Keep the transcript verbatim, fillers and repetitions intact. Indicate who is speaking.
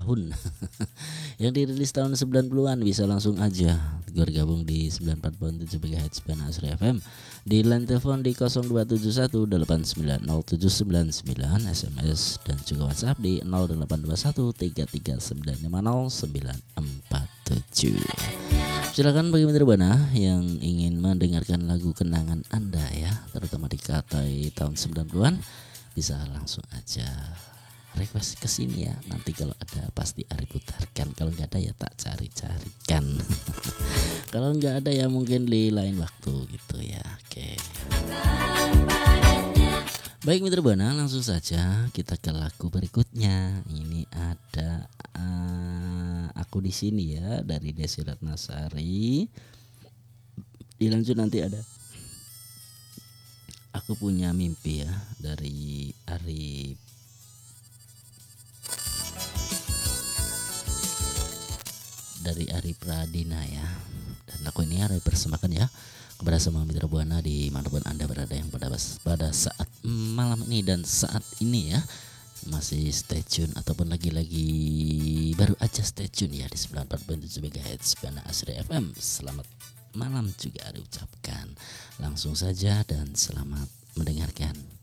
Speaker 1: tahun yang dirilis tahun sembilan puluhan bisa langsung aja bergabung di sembilan puluh empat koma tujuh MHz Bana Asri F M, di line telepon di nol dua tujuh satu delapan sembilan nol tujuh sembilan sembilan, S M S dan juga WhatsApp di nol delapan dua satu tiga tiga sembilan lima nol sembilan empat tujuh. Silakan bagi Mitra Buana yang ingin mendengarkan lagu kenangan Anda ya, terutama di Katai tahun sembilan puluhan, bisa langsung aja request ke sini ya. Nanti kalau ada pasti Ari putarkan. Kalau nggak ada ya tak cari-carikan. Kalau nggak ada ya mungkin di lain waktu gitu ya. Oke. Baik Mitra Buana, langsung saja kita ke lagu berikutnya. Ini ada uh, Aku di Sini ya dari Desi Ratnasari. Dilanjut nanti ada Aku Punya Mimpi ya dari Ari dari Ari Pradina ya. Dan aku ini Ari persembahkan ya kepada semua Mitra Buana di manapun Anda berada yang pada pada saat malam ini dan saat ini ya. Masih stay tune ataupun lagi-lagi baru aja stay tune ya di sembilan puluh empat koma tujuh MHz Bana Asri F M. Selamat malam juga Ari ucapkan. Langsung saja dan selamat mendengarkan.